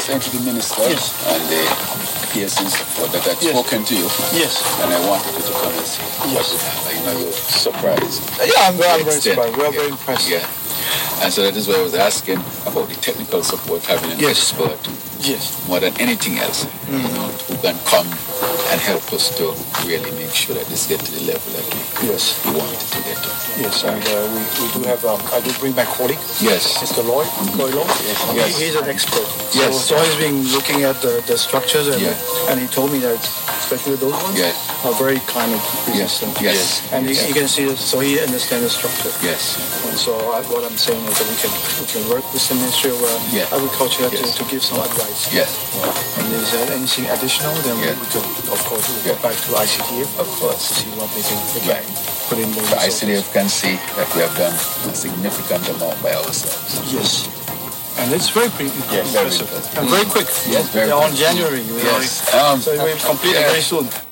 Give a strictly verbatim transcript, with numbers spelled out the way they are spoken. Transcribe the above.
saying to the minister yes. and the P S and support that I'd yes. spoken to you. Yes. And I wanted you to come and see. Yes. But, you know, you're surprised. Yeah, I'm, I'm very extent. surprised. We are yeah. very impressed. Yeah. And so that is why I was asking about the technical support, having an yes. expert. Yes. More than anything else. Mm. You know, who can come and help us to really make sure that this get to the level that we, yes. we want it to get to. Yes, and uh, we, we do have, um, I do bring my colleague. Yes. Mister Lloyd. Lloyd Long. Yes. He, he's an expert. Yes. So, so he's been looking at the, the structures and, yeah. and he told me that especially those ones yes. are very climate resistant. Yes. And yes. He, he can see this, so he understands the structure. Yes. And so I, what I'm saying is that we can we can work with the Ministry of uh, yeah. Agriculture yes. to, to give some advice. Yes. And is there anything additional, then yeah. we could, of course, we'll yeah. go back to I C T F. Of course. To see what they can, they can right. put in the The I C T F can see that we have done a significant amount by ourselves. Yes. And it's very pretty yes, impressive. Very and very quick. Yes, very They're on quick. January. You know, yes. Um, so we'll complete yeah. it very soon.